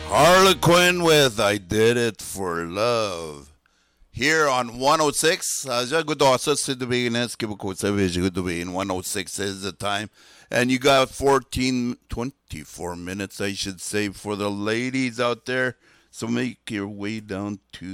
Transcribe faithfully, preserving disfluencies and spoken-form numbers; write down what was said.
Harlequin with I Did It for Love. Here on one oh six, uh, já good also to the beginning, skip a quote, good to be in one oh six is the time. And you got fourteen, twenty-four minutes, I should say, for the ladies out there. So make your way down to